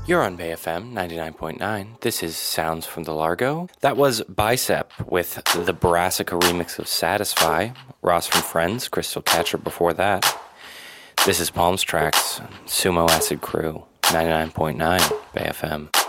You're on Bay FM 99.9. This is Sounds from the Largo. That was Bicep with the Brassica remix of Satisfy. Ross from Friends, Crystal Catcher before that. This is Palms Tracks, Sumo Acid Crew, 99.9 Bay FM.